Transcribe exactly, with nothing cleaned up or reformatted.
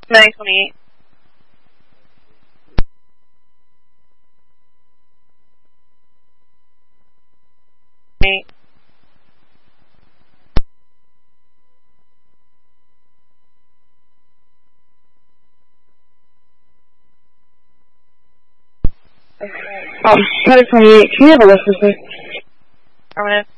nine twenty-eight. Eight. Um, nine twenty-eight, can you have a list, please? Affirmative.